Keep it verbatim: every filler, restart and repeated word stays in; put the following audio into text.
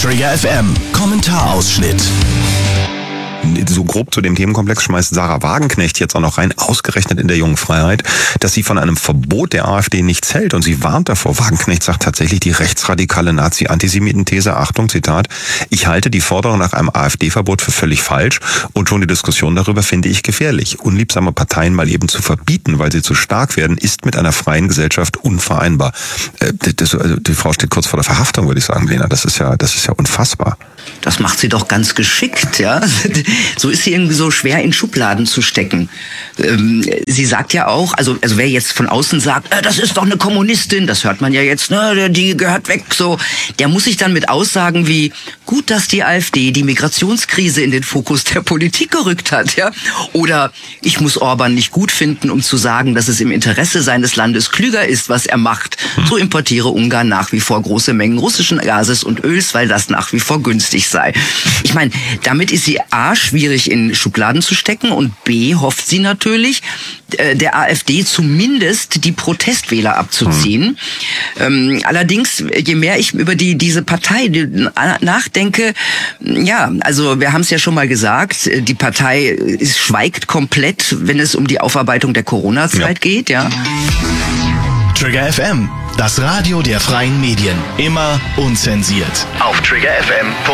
Trigger F M, Kommentarausschnitt. So grob zu dem Themenkomplex schmeißt Sarah Wagenknecht jetzt auch noch rein, ausgerechnet in der Jungen Freiheit, dass sie von einem Verbot der AfD nichts hält und sie warnt davor. Wagenknecht sagt tatsächlich die rechtsradikale Nazi-Antisemiten-These, Achtung, Zitat, ich halte die Forderung nach einem AfD-Verbot für völlig falsch und schon die Diskussion darüber finde ich gefährlich. Unliebsame Parteien mal eben zu verbieten, weil sie zu stark werden, ist mit einer freien Gesellschaft unvereinbar. Äh, das, also die Frau steht kurz vor der Verhaftung, würde ich sagen, Lena. Das ist ja, das ist ja unfassbar. Das macht sie doch ganz geschickt, ja. So ist sie irgendwie so schwer in Schubladen zu stecken. Ähm, sie sagt ja auch, also also wer jetzt von außen sagt, äh, das ist doch eine Kommunistin, das hört man ja jetzt, ne, die gehört weg, so, der muss sich dann mit Aussagen wie, gut, dass die AfD die Migrationskrise in den Fokus der Politik gerückt hat, ja, oder ich muss Orban nicht gut finden, um zu sagen, dass es im Interesse seines Landes klüger ist, was er macht. So importiere Ungarn nach wie vor große Mengen russischen Gases und Öls, weil das nach wie vor günstig sei. Ich meine, damit ist sie A, schwierig in Schubladen zu stecken und B, hofft sie natürlich, äh, der AfD zumindest die Protestwähler abzuziehen. Mhm. Ähm, allerdings, je mehr ich über die diese Partei nachdenke, ja, also wir haben es ja schon mal gesagt, die Partei ist, schweigt komplett, wenn es um die Aufarbeitung der Corona-Zeit ja. geht, ja. Trigger F M, das Radio der freien Medien, immer unzensiert. Auf trigger f m punkt de